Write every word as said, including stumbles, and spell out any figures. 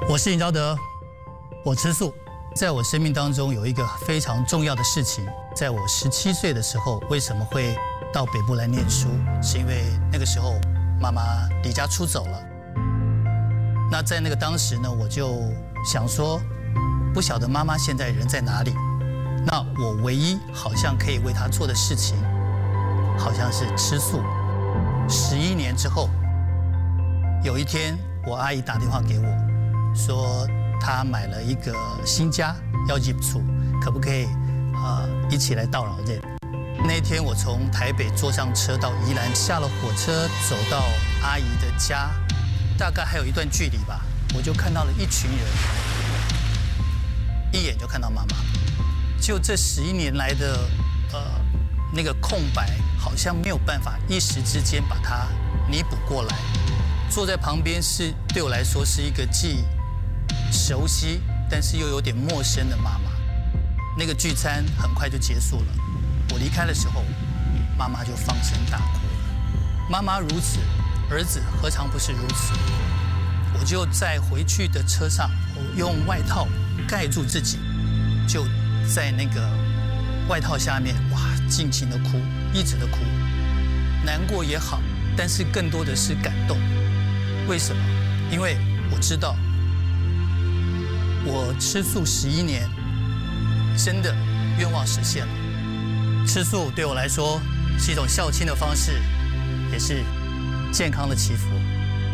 我是尹昭德，我吃素。在我生命当中有一个非常重要的事情，在我十七岁的时候，为什么会到北部来念书？是因为那个时候妈妈离家出走了。那在那个当时呢，我就想说，不晓得妈妈现在人在哪里。那我唯一好像可以为她做的事情，好像是吃素。十一年之后，有一天我阿姨打电话给我，说她买了一个新家要入厝，可不可以呃一起来到老这？那一天我从台北坐上车到宜兰，下了火车走到阿姨的家，大概还有一段距离吧，我就看到了一群人，一眼就看到妈妈。就这十一年来的呃那个空白，好像没有办法一时之间把它弥补过来。坐在旁边是对我来说是一个既熟悉但是又有点陌生的妈妈。那个聚餐很快就结束了，我离开的时候，妈妈就放声大哭。妈妈如此，儿子何尝不是如此？我就在回去的车上，我用外套盖住自己，就在那个外套下面，哇，尽情的哭，一直的哭，难过也好，但是更多的是感动。为什么？因为我知道，我吃素十一年，真的愿望实现了。吃素对我来说是一种孝亲的方式，也是健康的祈福。